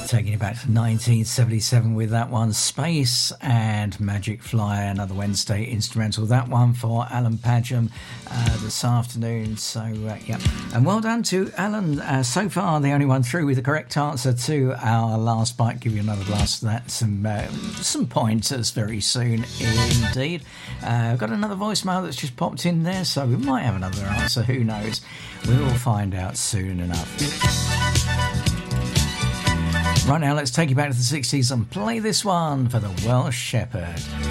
Taking it back to 1977 with that one, Space and Magic Flyer, another Wednesday instrumental. That one for Alan Padgham this afternoon. So, yeah. And well done to Alan. So far, the only one through with the correct answer to our last bite. Give you another blast of that. Some pointers very soon indeed. I've got another voicemail that's just popped in there, so we might have another answer. Who knows? We will find out soon enough. Right now, let's take you back to the 60s and play this one for the Welsh Shepherd.